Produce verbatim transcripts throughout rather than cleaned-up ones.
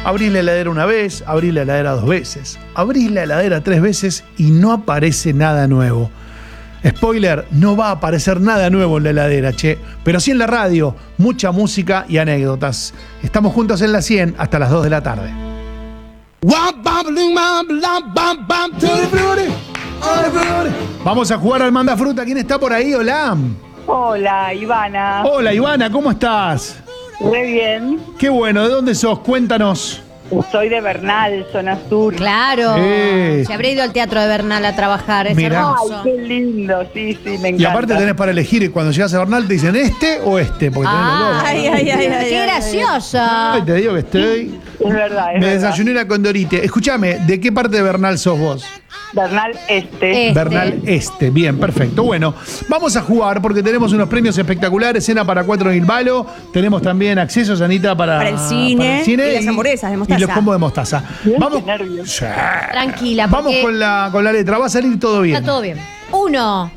Abrís la heladera una vez, abrís la heladera dos veces, abrís la heladera tres veces y no aparece nada nuevo. Spoiler, no va a aparecer nada nuevo en la heladera, che. Pero sí en la radio, mucha música y anécdotas. Estamos juntos en la cien hasta las dos de la tarde. Vamos a jugar al Manda Fruta. ¿Quién está por ahí? Hola. Hola, Ivana. Hola, Ivana, ¿cómo estás? Muy bien. Qué bueno, ¿de dónde sos? Cuéntanos. Soy de Bernal, zona sur. Claro. Eh. Se habrá ido al Teatro de Bernal a trabajar. Es Mirá. hermoso. Ay, qué lindo, sí, sí, me encanta. Y aparte tenés para elegir, y cuando llegas a Bernal te dicen este o este, porque tenés los dos. Ay, ay, ay, ay, qué gracioso. Ay, te digo que estoy. Es verdad, es Me verdad. desayuné una condorite. Escúchame, ¿de qué parte de Bernal sos vos? Bernal Este. Este. Bernal Este. Bien, perfecto. Bueno, vamos a jugar porque tenemos unos premios espectaculares. Cena para cuatro en Ilvalo. Tenemos también accesos, Anita, para, Para el cine y las hamburguesas de mostaza. Y los combos de mostaza. Bien, Vamos, qué nervios. Sí. Tranquila, Vamos porque con la, con la letra. Va a salir todo bien. está todo bien. Uno.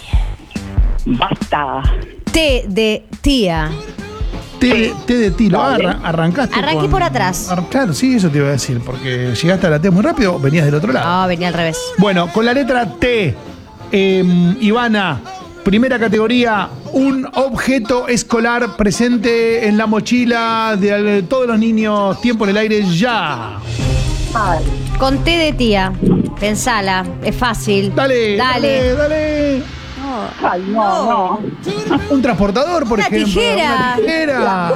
Basta. T de tía. T, T de ti, lo Vale. arran- arrancaste. Arranqué con- por atrás. Ar- Claro, sí, eso te iba a decir, porque llegaste a la T muy rápido, venías del otro lado. No, venía al revés. Bueno, con la letra T, eh, Ivana, primera categoría, un objeto escolar presente en la mochila de al- todos los niños, tiempo en el aire ya. Ay, Con T de tía. Pensala. Es fácil. Dale, dale, Dale. dale. ay, no, no. Un transportador, por Una ejemplo. tijera. Una tijera.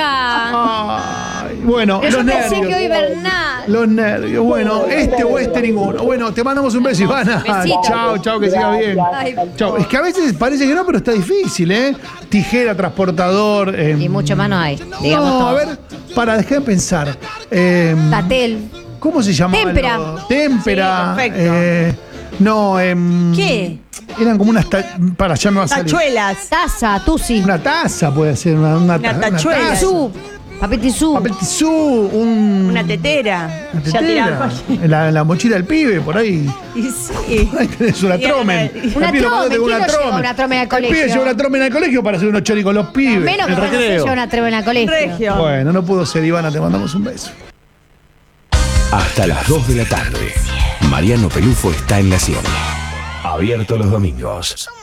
Hija. Ay, bueno, Pero los yo pensé nervios. que hoy Bernal. Los nervios. Bueno, este o este ninguno. Bueno, te mandamos un beso, Ivana. Besito. Chao, chao, que siga bien. Ay, Chao. Es que a veces parece que no, pero está difícil, ¿eh? Tijera, transportador. eh, Y mucho más no hay. Digamos no, todo. a ver, para, dejar de pensar. Eh, Tatel. ¿Cómo se llamaba? Témpera. lo- Témpera. Sí, perfecto. eh, no, em, ¿Qué? Eran como unas. ta- Para, ya me va a salir. Tachuelas. Taza. Tusi. Una taza puede ser, una, una, Una ta- tachuela. taza, Tisú. Papel tisú. papel tisú, un. Una tetera. una Ya tetera, tiraba. en la, en la mochila del pibe, por ahí. Y sí. Ahí tenés una Y era tromen. una- El Una pibe lo mandó tromen, con ¿quién lo lleva una tromen al El pibe colegio? lleva una tromen al colegio para hacer unos choris con los pibes. Menos el que cuando se recreo. lleva una tremenda al colegio. Regio. Bueno, no pudo ser, Ivana, te mandamos un beso. Hasta las dos de la tarde. Mariano Pelufo está en la cien. Abierto los domingos.